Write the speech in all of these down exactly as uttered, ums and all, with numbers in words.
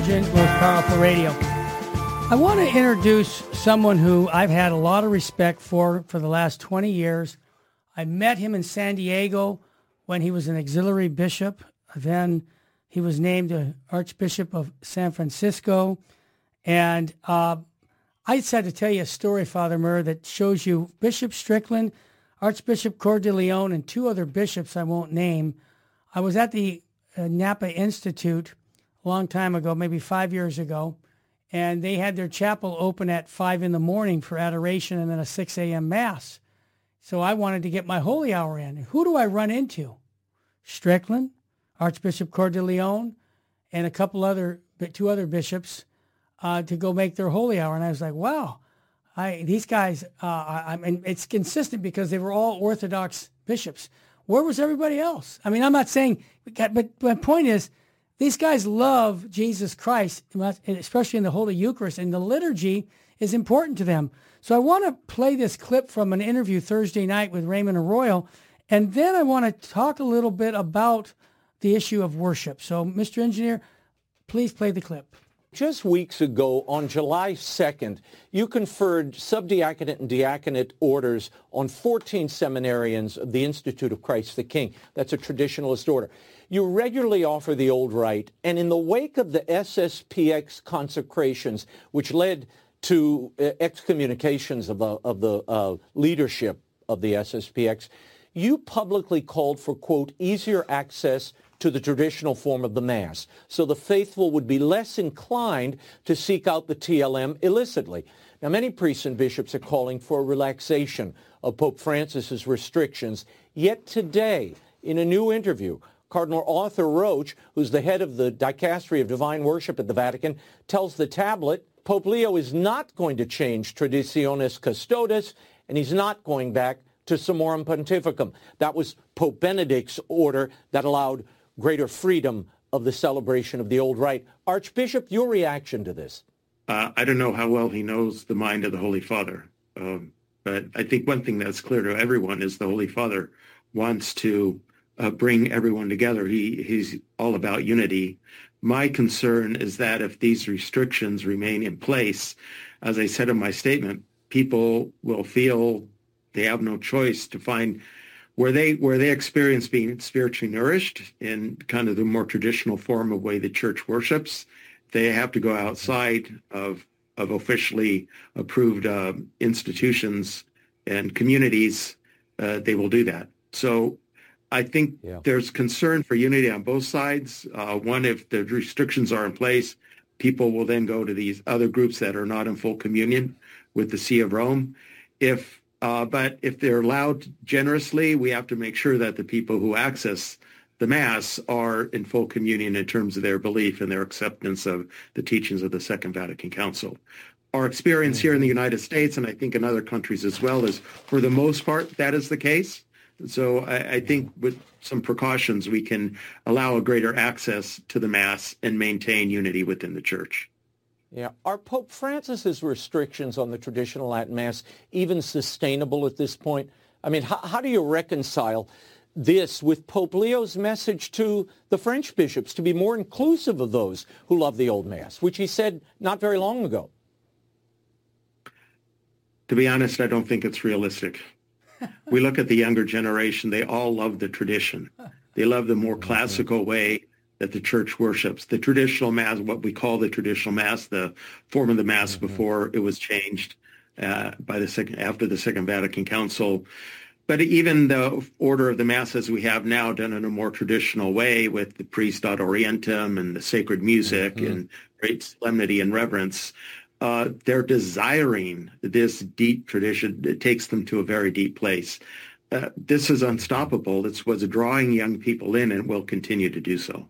Most Powerful Radio. I want to introduce someone who I've had a lot of respect for for the last twenty years. I met him in San Diego when he was an auxiliary bishop. Then he was named a Archbishop of San Francisco. And uh, I decided to tell you a story, Father Murr, that shows you Bishop Strickland, Archbishop Coeur de Leon, and two other bishops I won't name. I was at the uh, Napa Institute a long time ago, maybe five years ago, and they had their chapel open at five in the morning for adoration and then a six a.m. Mass. So I wanted to get my holy hour in. Who do I run into? Strickland, Archbishop Coeur de Leon, and a couple other, two other bishops uh, to go make their holy hour. And I was like, wow, I these guys, uh, I, I mean, it's consistent because they were all Orthodox bishops. Where was everybody else? I mean, I'm not saying, but my point is, these guys love Jesus Christ, especially in the Holy Eucharist, and the liturgy is important to them. So I want to play this clip from an interview Thursday night with Raymond Arroyo, and then I want to talk a little bit about the issue of worship. So, Mister Engineer, please play the clip. Just weeks ago, on July second, you conferred subdiaconate and diaconate orders on fourteen seminarians of the Institute of Christ the King. That's a traditionalist order. You regularly offer the old rite, and in the wake of the S S P X consecrations, which led to uh, excommunications of the, of the uh, leadership of the S S P X, you publicly called for, quote, easier access to the traditional form of the Mass, so the faithful would be less inclined to seek out the T L M illicitly. Now, many priests and bishops are calling for a relaxation of Pope Francis's restrictions, yet today, in a new interview, Cardinal Arthur Roche, who's the head of the Dicastery of Divine Worship at the Vatican, tells the tablet Pope Leo is not going to change Traditionis Custodes, and he's not going back to Summorum Pontificum. That was Pope Benedict's order that allowed greater freedom of the celebration of the old rite. Archbishop, your reaction to this? Uh, I don't know how well he knows the mind of the Holy Father, um, but I think one thing that's clear to everyone is the Holy Father wants to Uh, bring everyone together. He he's all about unity. My concern is that if these restrictions remain in place, as I said in my statement, people will feel they have no choice to find where they where they experience being spiritually nourished in kind of the more traditional form of way the church worships. They have to go outside of of officially approved uh, institutions and communities. Uh, they will do that. So I think yeah. there's concern for unity on both sides. Uh, one, if the restrictions are in place, people will then go to these other groups that are not in full communion with the See of Rome. If, uh, but if they're allowed generously, we have to make sure that the people who access the Mass are in full communion in terms of their belief and their acceptance of the teachings of the Second Vatican Council. Our experience mm-hmm. here in the United States, and I think in other countries as well, is for the most part, that is the case. So I, I think with some precautions, we can allow a greater access to the Mass and maintain unity within the Church. Yeah. Are Pope Francis's restrictions on the traditional Latin Mass even sustainable at this point? I mean, how, how do you reconcile this with Pope Leo's message to the French bishops to be more inclusive of those who love the old Mass, which he said not very long ago? To be honest, I don't think it's realistic. We look at the younger generation, they all love the tradition. They love the more classical way that the church worships. The traditional Mass, what we call the traditional Mass, the form of the Mass mm-hmm. before it was changed uh, by the second, after the Second Vatican Council. But even the order of the Mass as we have now, done in a more traditional way with the priest ad orientem and the sacred music mm-hmm. and great solemnity and reverence, Uh, they're desiring this deep tradition. It takes them to a very deep place. Uh, this is unstoppable. It's what's drawing young people in and will continue to do so.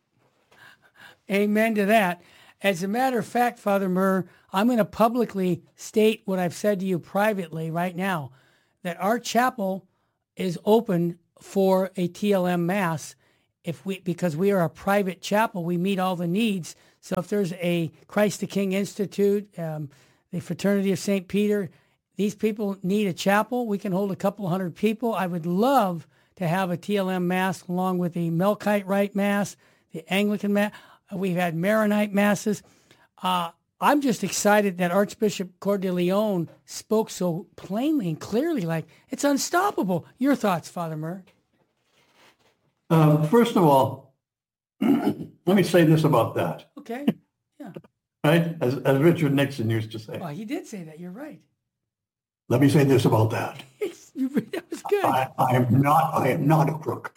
Amen to that. As a matter of fact, Father Murr, I'm going to publicly state what I've said to you privately right now, that our chapel is open for a T L M Mass if we because we are a private chapel. We meet all the needs. So if there's a Christ the King Institute, um, the Fraternity of Saint Peter, these people need a chapel. We can hold a couple hundred people. I would love to have a T L M Mass along with the Melkite Rite Mass, the Anglican Mass. We've had Maronite masses. Uh, I'm just excited that Archbishop Coeur de Leon spoke so plainly and clearly, like it's unstoppable. Your thoughts, Father Murr? Uh, first of all, let me say this about that. Okay. Yeah. Right? As, as Richard Nixon used to say. Well, he did say that. You're right. Let me say this about that. That was good. I, I am not. I am not a crook.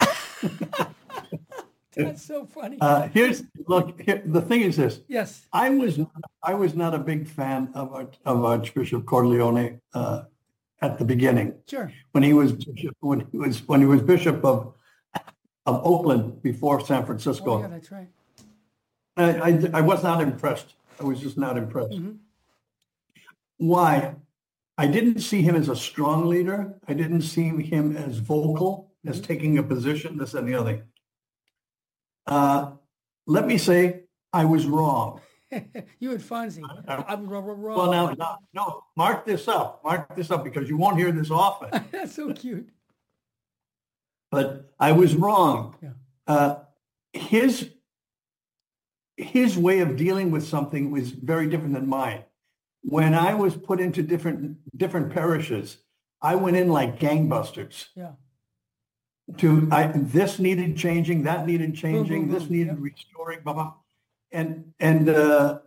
That's so funny. Uh, here's look. Here, the thing is this. Yes. I was. I was not a big fan of of Archbishop Corleone uh, at the beginning. Sure. When he was when he was when he was bishop of of Oakland before San Francisco. Oh, yeah, that's right. I, I I was not impressed. I was just not impressed. Mm-hmm. Why? I didn't see him as a strong leader. I didn't see him as vocal, as taking a position, this and the other. Uh, let me say, I was wrong. You and Fonzie. I'm wrong. Well, now, now, no, mark this up. Mark this up because you won't hear this often. That's so cute. But I was wrong. Yeah. Uh, his, his way of dealing with something was very different than mine. When I was put into different different parishes, I went in like gangbusters. Yeah. To I, this needed changing, that needed changing, boom, this boom. needed Yep. restoring, blah blah. And and uh,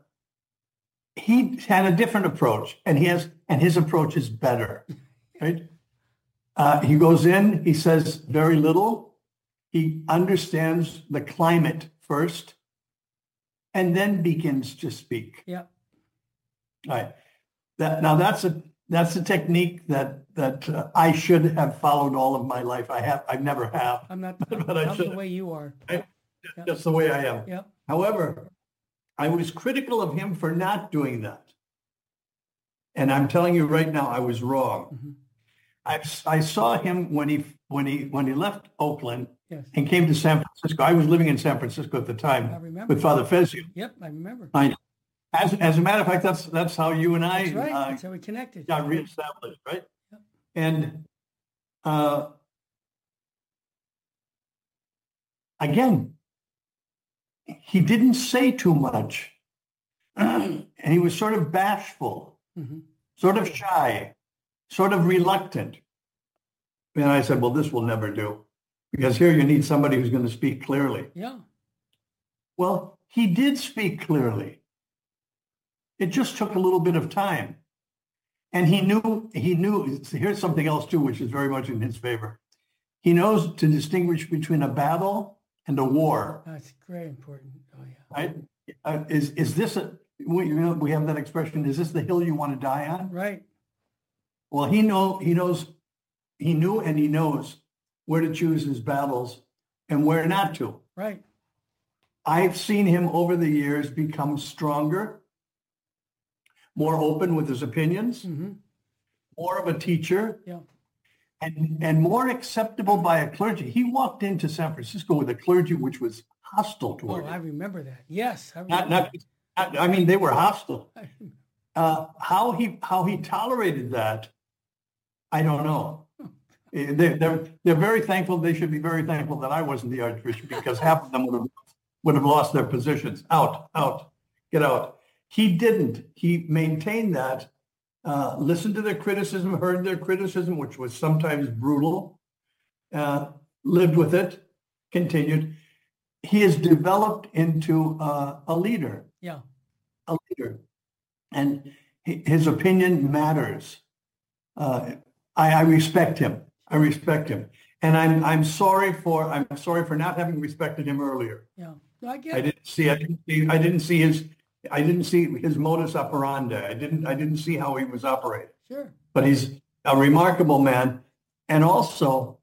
he had a different approach, and he has and his approach is better, right? Uh, he goes in, he says very little, he understands the climate first, and then begins to speak. Yeah. Right. That now that's a that's a technique that that uh, I should have followed all of my life. I have I never have. I'm not, But I I'm the should. way you are. I, Yeah. That's the way I am. Yeah. However, I was critical of him for not doing that, and I'm telling you right now, I was wrong. Mm-hmm. I I saw him when he when he when he left Oakland Yes. and came to San Francisco. I was living in San Francisco at the I time remember. with Father Fezio. Yep, I remember. I As, as a matter of fact, that's that's how you and I That's right. uh, That's how we connected. got reestablished, right? Yep. And uh, again, he didn't say too much, and he was sort of bashful, Mm-hmm. sort of shy, sort of reluctant. And I said, well, this will never do, because here you need somebody who's going to speak clearly. Yeah. Well, he did speak clearly. It just took a little bit of time. And he knew, he knew, here's something else too, which is very much in his favor. He knows to distinguish between a battle and a war, That's very important. Oh, yeah. right? Uh, is, is this, a, we, you know, we have that expression, is this the hill you want to die on? Right. Well, he know, he knows, he knew and he knows where to choose his battles and where not to. Right. I've seen him over the years become stronger, more open with his opinions, Mm-hmm. more of a teacher, Yeah. and, and more acceptable by a clergy. He walked into San Francisco with a clergy which was hostile Oh, toward I him. remember that. Yes. I remember Not, not, not, I mean, they were hostile. that. Uh, how he how he tolerated that, I don't know. Eh, They, they're they're very thankful. They should be very thankful that I wasn't the Archbishop, because half of them would have would have lost their positions. Out, out, get out. He didn't. He maintained that, uh, listened to their criticism, heard their criticism, which was sometimes brutal, uh, lived with it, continued. He has developed into uh, a leader, Yeah. a leader, and hi- his opinion matters. Uh, I, I respect him. I respect him, and I'm I'm sorry for I'm sorry for not having respected him earlier. Yeah. No, I get I it. didn't see I didn't see I didn't see his I didn't see his modus operandi. I didn't I didn't see how he was operating. Sure. But he's a remarkable man, and also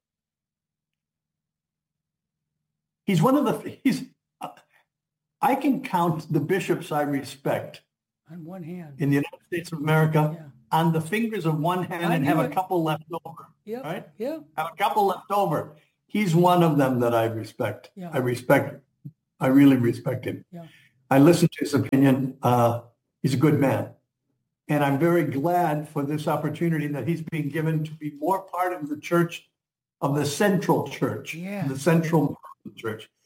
he's one of the he's. I can count the bishops I respect On one hand. in the United States of America Yeah. on the fingers of one hand, I and knew have a it. couple left over. Yeah. Right? Yeah. Have a couple left over. He's one of them that I respect. Yeah. I respect. I really respect him. Yeah. I listen to his opinion. Uh, he's a good man. And I'm very glad for this opportunity that he's being given to be more part of the church, of the central church, Yeah. the central part of the church.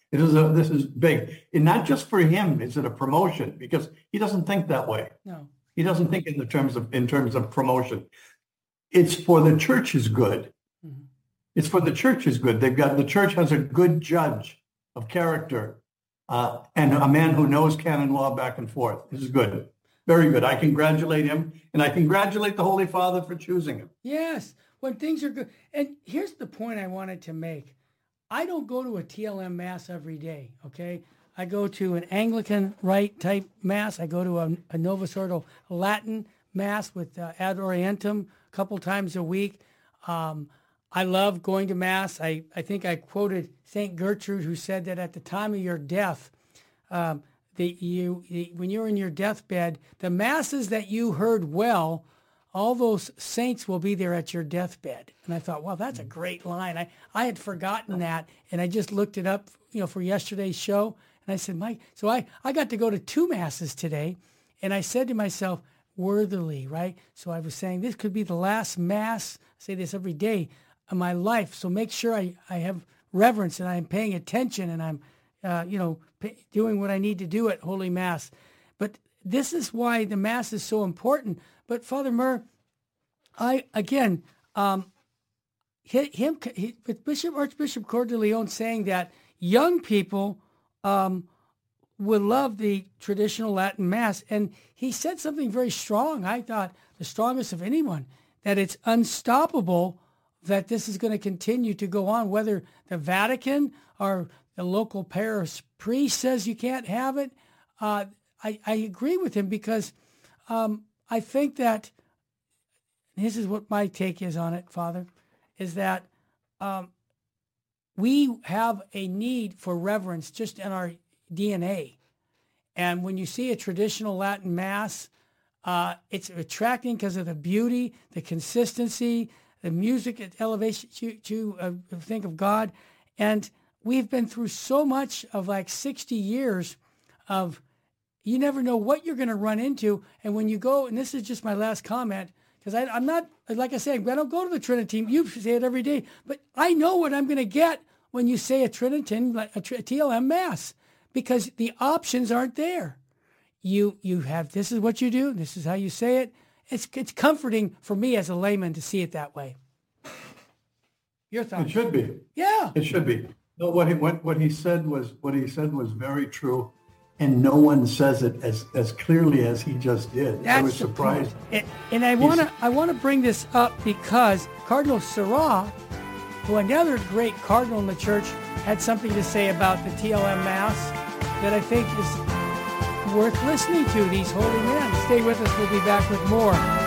It is a, this is big. And not just for him is it a promotion, because he doesn't think that way. No. He doesn't think in the terms of in terms of promotion. It's for the church's good. Mm-hmm. It's for the church's good. They've got the church has a good judge of character, uh, and a man who knows canon law back and forth. This is good. Very good. I congratulate him, and I congratulate the Holy Father for choosing him. Yes, when things are good. And here's the point I wanted to make. I don't go to a T L M Mass every day, okay? I go to an Anglican Rite type Mass. I go to a, a Novus Ordo Latin Mass with uh, Ad Orientem a couple times a week. Um, I love going to Mass. I, I think I quoted Saint Gertrude, who said that at the time of your death, um, the, you, the, when you're in your deathbed, the Masses that you heard well, all those saints will be there at your deathbed. And I thought, wow, that's a great line. I, I had forgotten that, and I just looked it up, you know, for yesterday's show. And I said, Mike, so I, I got to go to two Masses today. And I said to myself, worthily, right? So I was saying this could be the last Mass, I say this every day, of my life. So make sure I, I have reverence and I'm paying attention and I'm, uh, you know, pay, doing what I need to do at Holy Mass. But this is why the Mass is so important. But Father Murr, I, again, um, him, he, with Bishop Archbishop Coeur de Leon saying that young people um, would love the traditional Latin Mass. And he said something very strong, I thought the strongest of anyone, that it's unstoppable that this is going to continue to go on, whether the Vatican or the local parish priest says you can't have it. Uh, I, I agree with him because um, I think that, this is what my take is on it, Father, is that um, we have a need for reverence just in our D N A. And when you see a traditional Latin Mass, uh, it's attracting because of the beauty, the consistency, the music elevation to, to uh, think of God. And we've been through so much of like sixty years of you never know what you're going to run into. And when you go, and this is just my last comment, because I'm not, like I said, I don't go to the Trinity. You say it every day. But I know what I'm going to get when you say a Trinitan, like a T L M Mass, because the options aren't there. You you have, this is what you do. This is how you say it. It's it's comforting for me as a layman to see it that way. Your thoughts? It should be. Yeah. It should be. No, what he what, what he said was what he said was very true, and no one says it as, as clearly as he just did. That's I was surprised. And, and I want to I want to bring this up because Cardinal Sarah, who another great cardinal in the church, had something to say about the T L M Mass that I think is worth listening to, these holy men. Stay with us. We'll be back with more